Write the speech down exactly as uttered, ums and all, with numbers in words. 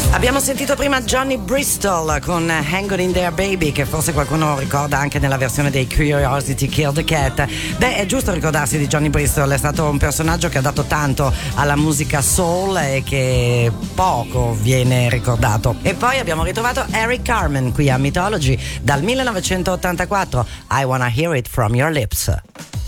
Abbiamo sentito prima Johnny Bristol con Hang On In There Baby, che forse qualcuno ricorda anche nella versione dei Curiosity Kill the Cat. Beh, è giusto ricordarsi di Johnny Bristol, è stato un personaggio che ha dato tanto alla musica soul e che poco viene ricordato. E poi abbiamo ritrovato Eric Carmen qui a Mythology dal millenovecentottantaquattro, I Wanna Hear It From Your Lips.